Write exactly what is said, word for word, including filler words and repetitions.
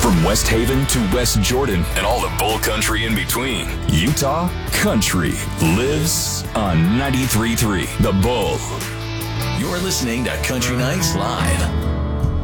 From West Haven to West Jordan and all the bull country in between, Utah country lives on ninety-three point three The Bull. You're listening to Country Nights Live.